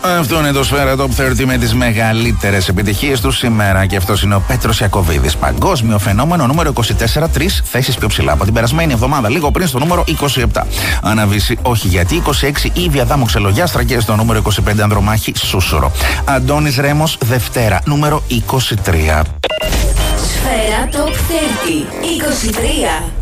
Αυτό είναι το Σφαίρα Top 30 με τις μεγαλύτερες επιτυχίες του σήμερα. Και αυτός είναι ο Πέτρος Ιακωβίδης. Παγκόσμιο φαινόμενο νούμερο 24, 3 θέσεις πιο ψηλά από την περασμένη εβδομάδα, λίγο πριν στο νούμερο 27. Αναβήσει όχι γιατί 26 η Ήβια Δάμο Ξελογιάστρα και στο νούμερο 25 Ανδρομάχη Σούσουρο. Αντώνης Ρέμος Δευτέρα, νούμερο 23. Σφαίρα Top 30, 23.